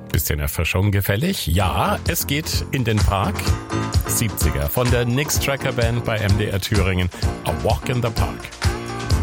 Bisschen Erfrischung gefällig? Ja, es geht in den Park. 70er von der Nix Tracker Band bei MDR Thüringen. A Walk in the Park.